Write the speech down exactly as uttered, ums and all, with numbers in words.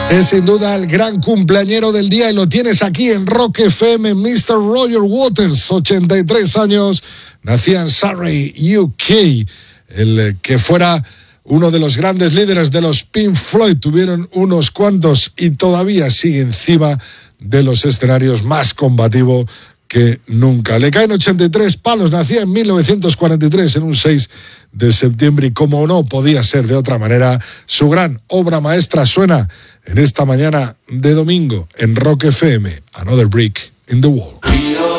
Es sin duda el gran cumpleañero del día y lo tienes aquí en Rock F M, mister Roger Waters, ochenta y tres años, nacía en Surrey, U K, el que fuera uno de los grandes líderes de los Pink Floyd, tuvieron unos cuantos y todavía sigue encima de los escenarios más combativo que nunca. Le caen ochenta y tres palos, nacía en mil novecientos cuarenta y tres, en un seis de septiembre, y como no podía ser de otra manera, su gran obra maestra suena en esta mañana de domingo en Rock F M, Another Brick in the Wall.